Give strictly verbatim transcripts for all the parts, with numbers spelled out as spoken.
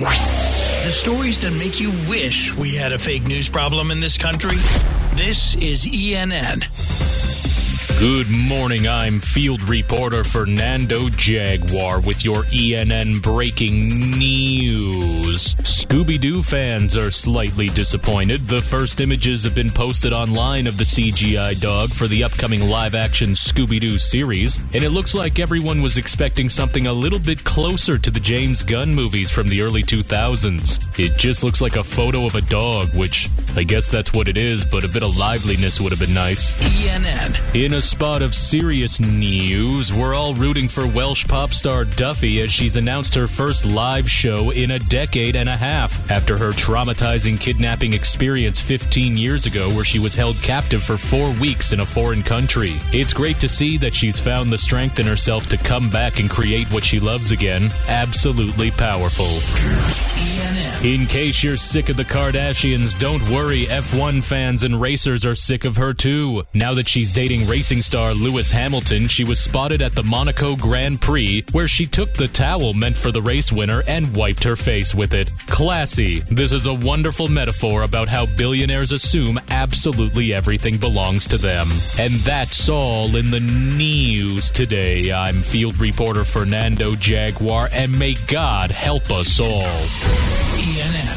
The stories that make you wish we had a fake news problem in this country. This is E N N. Good morning, I'm field reporter Fernando Jaguar with your E N N breaking news. Scooby-Doo fans are slightly disappointed. The first images have been posted online of the C G I dog for the upcoming live-action Scooby-Doo series, and it looks like everyone was expecting something a little bit closer to the James Gunn movies from the early two thousands. It just looks like a photo of a dog, which I guess that's what it is, but a bit of liveliness would have been nice. E N N. In a spot of serious news, we're all rooting for Welsh pop star Duffy as she's announced her first live show in a decade and a half after her traumatizing kidnapping experience fifteen years ago where she was held captive for four weeks in a foreign country. It's great to see that she's found the strength in herself to come back and create what she loves again. Absolutely powerful. E N N. In case you're sick of the Kardashians, don't worry, F one fans and racers are sick of her too. Now that she's dating racing star Lewis Hamilton, she was spotted at the Monaco Grand Prix where she took the towel meant for the race winner and wiped her face with it. Classy. This is a wonderful metaphor about how billionaires assume absolutely everything belongs to them. And that's all in the news today. I'm field reporter Fernando Jaguar, and may God help us all. E N N.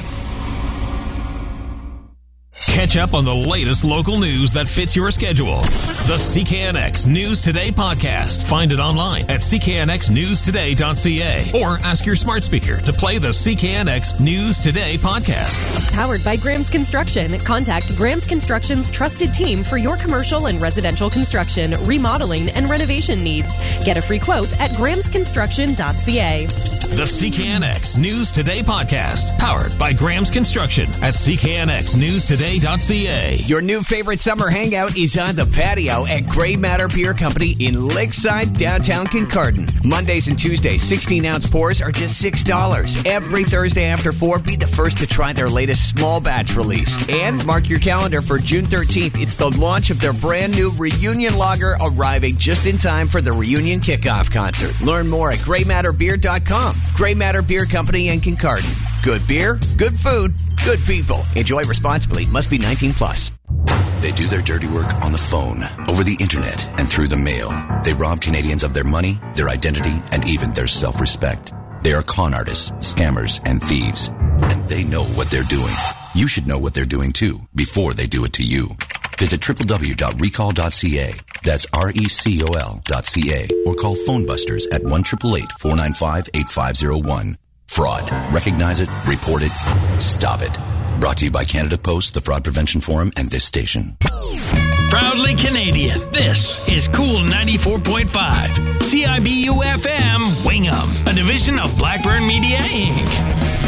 Catch up on the latest local news that fits your schedule. The C K N X News Today podcast. Find it online at c k n x news today dot c a or ask your smart speaker to play the C K N X News Today podcast. Powered by Graham's Construction. Contact Graham's Construction's trusted team for your commercial and residential construction, remodeling, and renovation needs. Get a free quote at grahams construction dot c a. The C K N X News Today podcast. Powered by Graham's Construction at c k n x news today dot c a. Your new favorite summer hangout is on the patio at Grey Matter Beer Company in Lakeside, downtown Kincardine. Mondays and Tuesdays, sixteen-ounce pours are just six dollars. Every Thursday after four, be the first to try their latest small batch release. And mark your calendar for June thirteenth. It's the launch of their brand new Reunion Lager, arriving just in time for the Reunion Kickoff concert. Learn more at gray matter beer dot com. Grey Matter Beer Company in Kincardine. Good beer, good food, good people. Enjoy responsibly. Must be nineteen plus. They do their dirty work on the phone, over the internet, and through the mail. They rob Canadians of their money, their identity, and even their self-respect. They are con artists, scammers, and thieves. And they know what they're doing. You should know what they're doing too, before they do it to you. Visit w w w dot recall dot c a. That's R E C O L dot C A. Or call Phone Busters at one eight eight eight, four nine five, eight five zero one. Fraud. Recognize it, report it, stop it. Brought to you by Canada Post, the Fraud Prevention Forum, and this station. Proudly Canadian, this is Cool ninety-four point five. C I B U F M, Wingham, a division of Blackburn Media, Incorporated.